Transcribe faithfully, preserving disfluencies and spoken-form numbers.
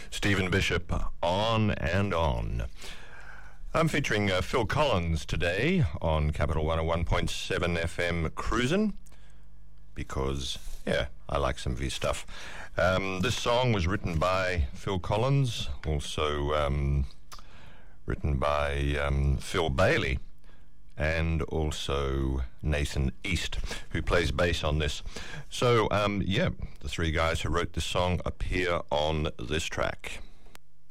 Stephen Bishop, On and On. I'm featuring uh, Phil Collins today on Capital one oh one point seven F M Cruisin', because, yeah, I like some of his stuff. Um, this song was written by Phil Collins, also um, written by um, Phil Bailey, and also Nathan East, who plays bass on this. So, um, yeah, the three guys who wrote this song appear on this track.